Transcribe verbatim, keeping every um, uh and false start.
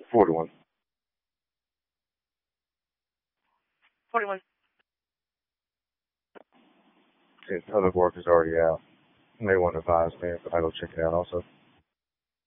forty-one. forty-one. See, public work is already out. You may want to advise me, but I go check it out also.